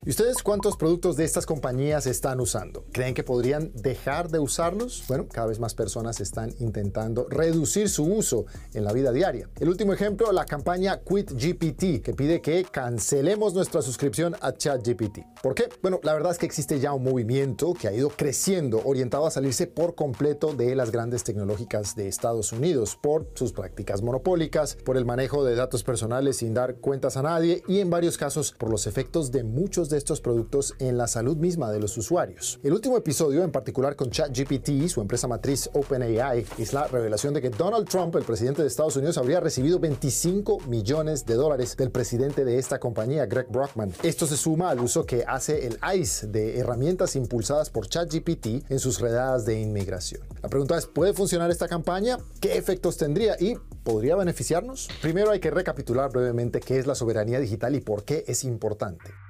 ¿Y ustedes cuántos productos de estas compañías están usando? ¿Creen que podrían dejar de usarlos? Bueno, cada vez más personas están intentando reducir su uso en la vida diaria. El último ejemplo, la campaña QuitGPT, que pide que cancelemos nuestra suscripción a ChatGPT. ¿Por qué? Bueno, la verdad es que existe ya un movimiento que ha ido creciendo, orientado a salirse por completo de las grandes tecnológicas de Estados Unidos, por sus prácticas monopólicas, por el manejo de datos personales sin dar cuentas a nadie y en varios casos por los efectos de muchos de estos productos en la salud misma de los usuarios. El último episodio, en particular con ChatGPT y su empresa matriz OpenAI, es la revelación de que Donald Trump, el presidente de Estados Unidos, habría recibido $25 millones del presidente de esta compañía, Greg Brockman. Esto se suma al uso que hace el ICE de herramientas impulsadas por ChatGPT en sus redadas de inmigración. La pregunta es, ¿puede funcionar esta campaña? ¿Qué efectos tendría? ¿Y podría beneficiarnos? Primero hay que recapitular brevemente qué es la soberanía digital y por qué es importante.